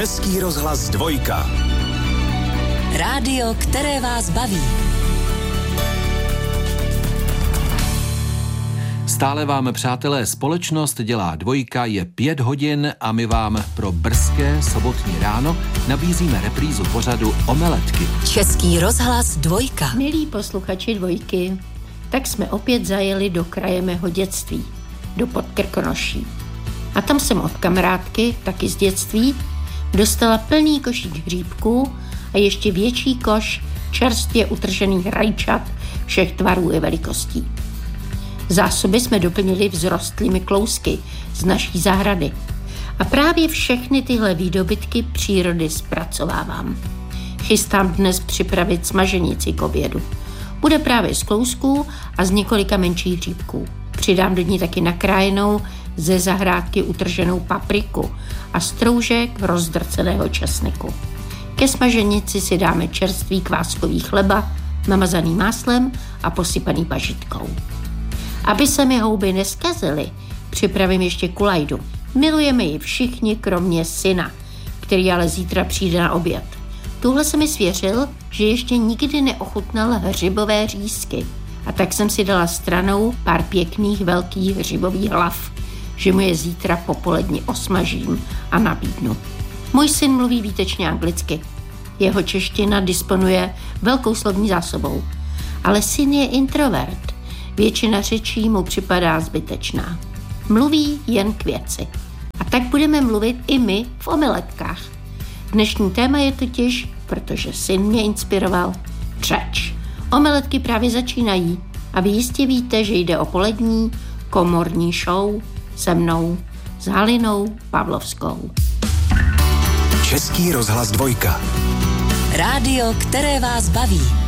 Český rozhlas 2. Rádio, které vás baví. Stále vám, přátelé, společnost dělá 2, je 5 hodin a my vám pro brzké sobotní ráno nabízíme reprízu pořadu Omeletky. Český rozhlas 2. Milí posluchači 2, tak jsme opět zajeli do kraje mého dětství, do Podkrkonoší. A tam jsem od kamarádky, taky z dětství, dostala plný košík hříbků a ještě větší koš čerstvě utržených rajčat všech tvarů i velikostí. Zásoby jsme doplnili vzrostlými klousky z naší zahrady. A právě všechny tyhle výdobytky přírody zpracovávám. Chystám dnes připravit smaženici k obědu. Bude právě z klousků a z několika menších hříbků. Přidám do ní taky nakrájenou ze zahrádky utrženou papriku a stroužek rozdrceného česneku. Ke smaženici si dáme čerstvý kváskový chleba, namazaný máslem a posypaný pažitkou. Aby se mi houby neskazily, připravím ještě kulajdu. Milujeme ji všichni, kromě syna, který ale zítra přijde na oběd. Tuhle se mi svěřil, že ještě nikdy neochutnal hřibové řízky. A tak jsem si dala stranou pár pěkných velkých hřibových hlav, že mu je zítra popolední osmažím a nabídnu. Můj syn mluví výtečně anglicky. Jeho čeština disponuje velkou slovní zásobou. Ale syn je introvert. Většina řečí mu připadá zbytečná. Mluví jen k věci. A tak budeme mluvit i my v omeletkách. Dnešní téma je totiž, protože syn mě inspiroval, řeč. Omeletky právě začínají a vy jistě víte, že jde o polední komorní show se mnou, s Halinou Pavlovskou. Český rozhlas 2. Rádio, které vás baví.